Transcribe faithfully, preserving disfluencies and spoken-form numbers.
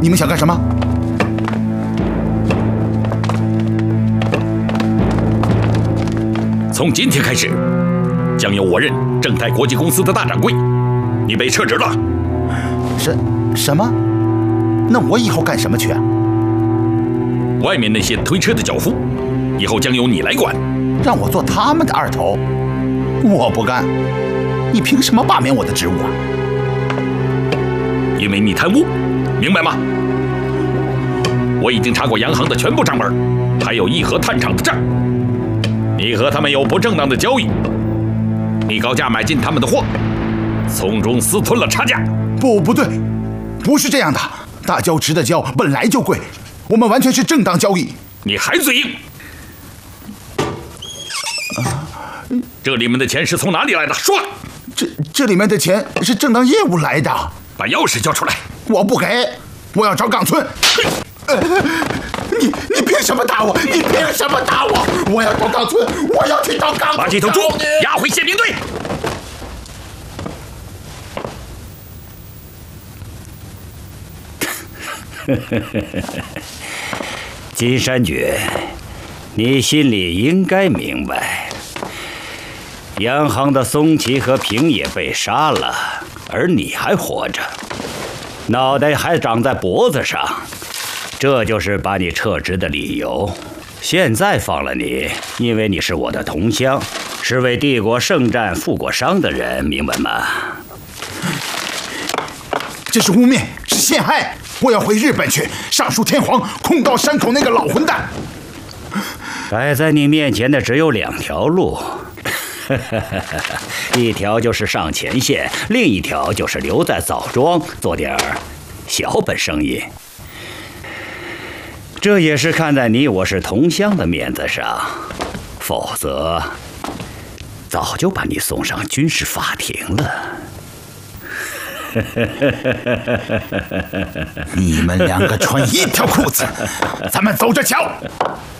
你们想干什么？ 从今天开始，将由我任正泰国际公司的大掌柜，你被撤职了。 什什么？那我以后干什么去啊？ 外面那些推车的脚夫，以后将由你来管。 让我做他们的二头？我不干！你凭什么罢免我的职务啊？ 因为你贪污，明白吗？我已经查过洋行的全部账本，还有义和炭厂的账。你和他们有不正当的交易，你高价买进他们的货，从中私吞了差价。 不，不对，不是这样的。大胶池的胶本来就贵，我们完全是正当交易。 你还嘴硬？这里面的钱是从哪里来的？说！ 这这里面的钱是正当业务来的。 把钥匙交出来！ 我不给，我要找冈村。呃、你你凭什么打我？你凭什么打我？我要找冈村，我要去找冈村。 把这头猪押回宪兵队。 金山觉，你心里应该明白，洋行的松崎和平野被杀了，而你还活着，脑袋还长在脖子上，这就是把你撤职的理由。现在放了你，因为你是我的同乡，是为帝国圣战负过伤的人，明白吗？ 这是污蔑，是陷害！我要回日本去，上书天皇，控告山口那个老混蛋。 摆在你面前的只有两条路，一条就是上前线，另一条就是留在枣庄做点小本生意。这也是看在你我是同乡的面子上，否则早就把你送上军事法庭了。 你们两个穿一条裤子，咱们走着瞧。